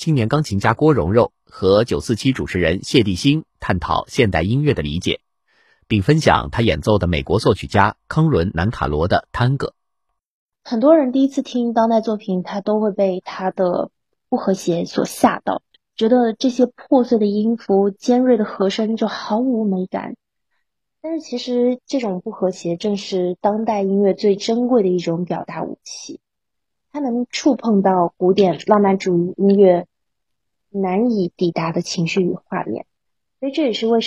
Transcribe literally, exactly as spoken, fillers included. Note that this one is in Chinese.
青年钢琴家郭蓉蓉和九四七主持人谢帝星探讨现代音乐的理解，并分享他演奏的美国作曲家康伦南卡罗的探戈。 很多人第一次听当代作品，他都会被他的不和谐所吓到，觉得这些破碎的音符、尖锐的和声就毫无美感。但是其实这种不和谐正是当代音乐最珍贵的一种表达武器，它能触碰到古典浪漫主义音乐难以抵达的情绪与画面。所以这也是为什么